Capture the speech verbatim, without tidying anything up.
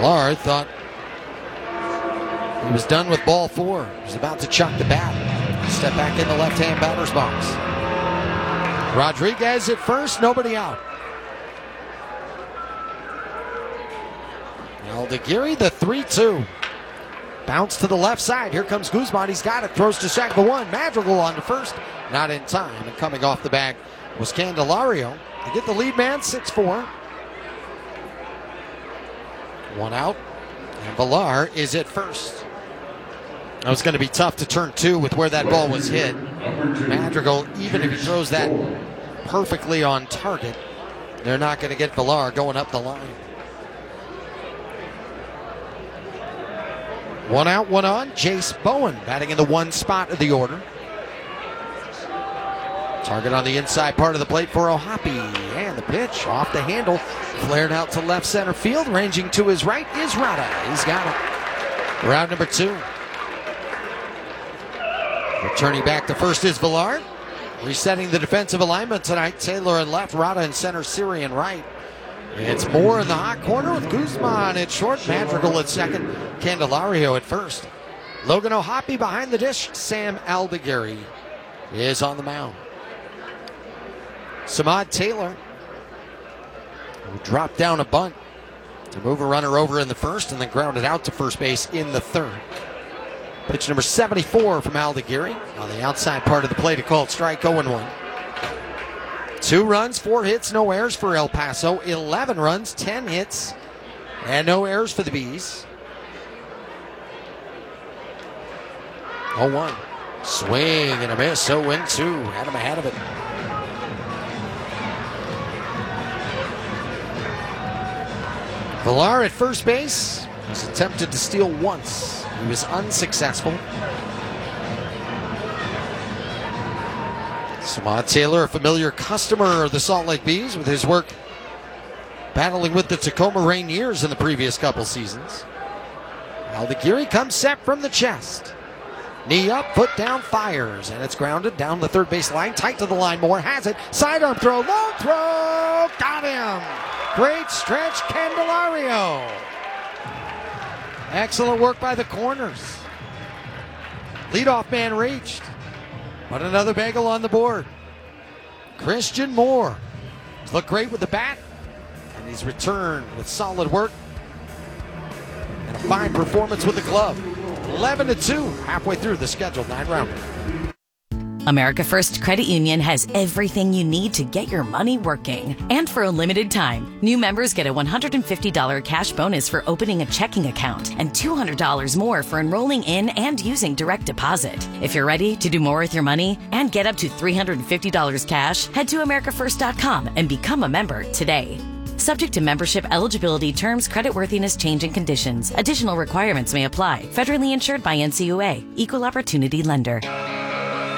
Villar thought he was done with ball four. He was about to chuck the bat. Step back in the left-hand batter's box. Rodriguez at first, nobody out. Aldeguerri, the three two. Bounce to the left side. Here comes Guzman. He's got it. Throws to second one. Madrigal on to first. Not in time. And coming off the bag was Candelario. They get the lead man, six four. One out. And Villar is at first. That was going to be tough to turn two with where that ball was hit. Madrigal, even if he throws that perfectly on target, they're not going to get Villar going up the line. One out, one on. Jace Bowen batting in the one spot of the order. Target on the inside part of the plate for O'Hoppe. And the pitch off the handle. Flared out to left center field. Ranging to his right is Rada. He's got it. Round number two. Returning back to first is Villar. Resetting the defensive alignment tonight. Taylor in left, Rada in center, Siri in right. It's Moore in the hot corner with Guzman at short, Madrigal at second, Candelario at first. Logan O'Hoppe behind the dish. Sam Aldeguerri is on the mound. Samad Taylor will drop down a bunt to move a runner over in the first and then ground it out to first base in the third. Pitch number seventy-four from Aldeguerri on the outside part of the plate. A called strike, oh and one. Two runs, four hits, no errors for El Paso. eleven runs, ten hits, and no errors for the Bees. oh one. Swing and a miss. oh and two. Had him ahead of it. Villar at first base was attempted to steal once. He was unsuccessful. Samad Taylor, a familiar customer of the Salt Lake Bees with his work battling with the Tacoma Rainiers in the previous couple seasons. Aldeguerri comes set from the chest. Knee up, foot down, fires, and it's grounded down the third base line, tight to the line. Moore has it, sidearm throw, long throw, got him. Great stretch, Candelario. Excellent work by the corners. Leadoff man reached. But another bagel on the board. Christian Moore. He's looked great with the bat. And he's returned with solid work. And a fine performance with the glove. eleven to two, halfway through the scheduled nine-rounder. America First Credit Union has everything you need to get your money working. And for a limited time, new members get a one hundred fifty dollars cash bonus for opening a checking account and two hundred dollars more for enrolling in and using direct deposit. If you're ready to do more with your money and get up to three hundred fifty dollars cash, head to america first dot com and become a member today. Subject to membership eligibility, terms, creditworthiness, change, and conditions. Additional requirements may apply. Federally insured by N C U A. Equal Opportunity Lender.